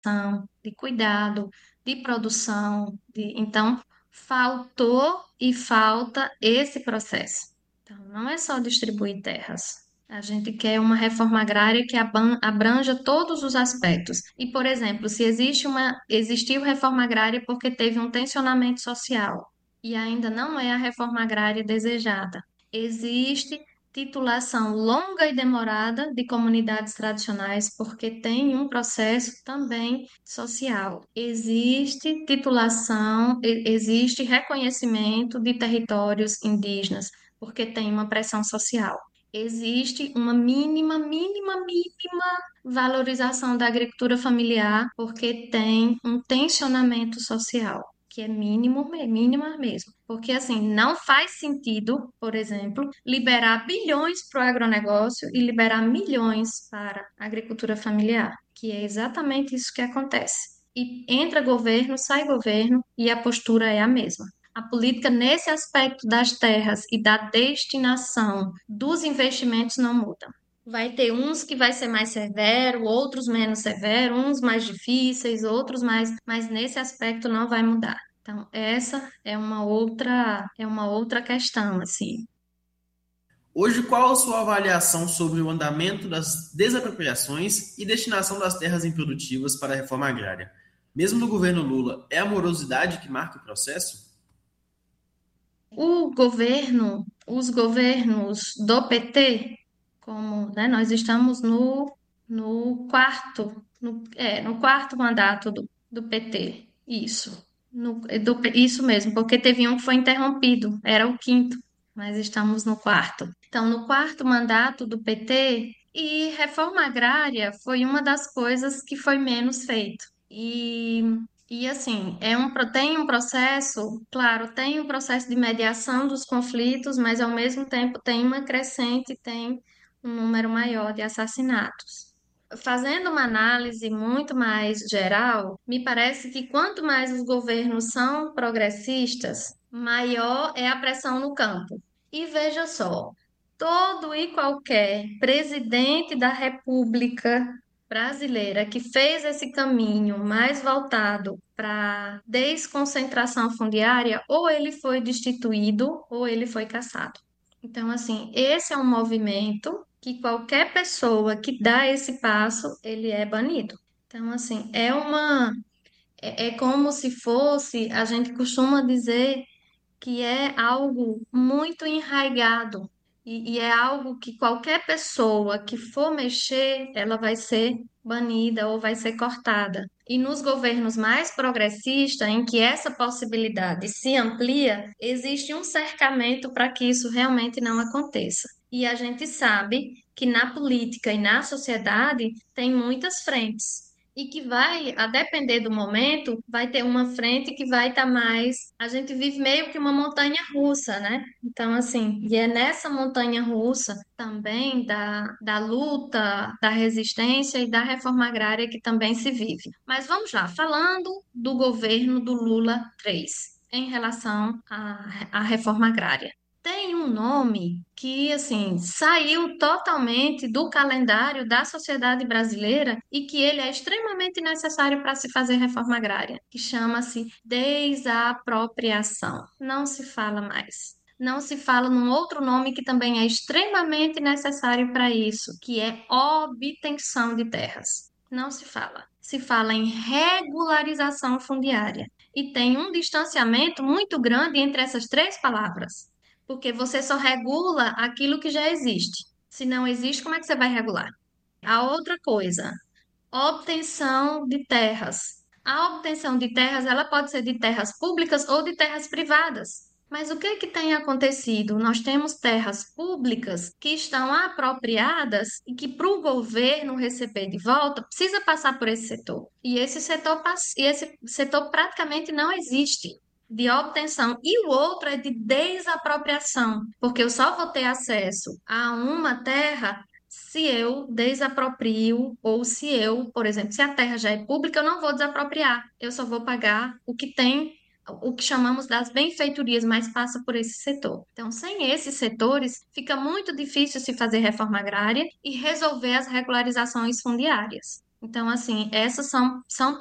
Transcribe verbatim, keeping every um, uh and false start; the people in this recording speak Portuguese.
de cuidado, de produção, de... então faltou e falta esse processo. Então, não é só distribuir terras. A gente quer uma reforma agrária que aban- abranja todos os aspectos. E, por exemplo, se existe uma, existiu reforma agrária porque teve um tensionamento social e ainda não é a reforma agrária desejada. Existe titulação longa e demorada de comunidades tradicionais, porque tem um processo também social. Existe titulação, e- existe reconhecimento de territórios indígenas, porque tem uma pressão social. Existe uma mínima, mínima, mínima valorização da agricultura familiar, porque tem um tensionamento social que é mínimo, mínima mesmo. Porque, assim, não faz sentido, por exemplo, liberar bilhões para o agronegócio e liberar milhões para a agricultura familiar, que é exatamente isso que acontece. E entra governo, sai governo e a postura é a mesma. A política nesse aspecto das terras e da destinação dos investimentos não muda. Vai ter uns que vai ser mais severo, outros menos severo, uns mais difíceis, outros mais, mas nesse aspecto não vai mudar. Então, essa é uma outra, é uma outra questão, assim. Hoje, qual a sua avaliação sobre o andamento das desapropriações e destinação das terras improdutivas para a reforma agrária? Mesmo no governo Lula, é a morosidade que marca o processo? O governo, os governos do P T, como, né, nós estamos no, no quarto, no, é, no quarto mandato do, do P T, isso, no, é do, isso mesmo, porque teve um que foi interrompido, era o quinto, mas estamos no quarto. Então, no quarto mandato do P T, e reforma agrária foi uma das coisas que foi menos feito. E e assim, é um, pro- tem um processo, claro, tem um processo de mediação dos conflitos, mas ao mesmo tempo tem uma crescente, tem um número maior de assassinatos. Fazendo uma análise muito mais geral, me parece que quanto mais os governos são progressistas, maior é a pressão no campo. E veja só, todo e qualquer presidente da República brasileira que fez esse caminho mais voltado para desconcentração fundiária, ou ele foi destituído ou ele foi cassado. Então, assim, esse é um movimento que qualquer pessoa que dá esse passo, ele é banido. Então, assim, é uma é, é como se fosse, a gente costuma dizer que é algo muito enraizado e, e é algo que qualquer pessoa que for mexer, ela vai ser banida ou vai ser cortada. E nos governos mais progressistas, em que essa possibilidade se amplia, existe um cercamento para que isso realmente não aconteça. E a gente sabe que na política e na sociedade tem muitas frentes e que vai, a depender do momento, vai ter uma frente que vai estar mais. A gente vive meio que uma montanha russa, né? Então, assim, e é nessa montanha russa também da, da luta, da resistência e da reforma agrária que também se vive. Mas vamos lá, falando do governo do Lula três em relação à, à reforma agrária. Tem um nome que, assim, saiu totalmente do calendário da sociedade brasileira e que ele é extremamente necessário para se fazer reforma agrária, que chama-se desapropriação. Não se fala mais. Não se fala num outro nome que também é extremamente necessário para isso, que é obtenção de terras. Não se fala. Se fala em regularização fundiária. E tem um distanciamento muito grande entre essas três palavras. Porque você só regula aquilo que já existe. Se não existe, como é que você vai regular? A outra coisa, obtenção de terras. A obtenção de terras, ela pode ser de terras públicas ou de terras privadas. Mas o que é que tem acontecido? Nós temos terras públicas que estão apropriadas e que para o governo receber de volta precisa passar por esse setor. E esse setor, pass- e esse setor praticamente não existe de obtenção. E o outro é de desapropriação, porque eu só vou ter acesso a uma terra se eu desaproprio ou se eu, por exemplo, se a terra já é pública, eu não vou desapropriar, eu só vou pagar o que tem, o que chamamos das benfeitorias, mas passa por esse setor. Então, sem esses setores, fica muito difícil se fazer reforma agrária e resolver as regularizações fundiárias. Então, assim, essas são, são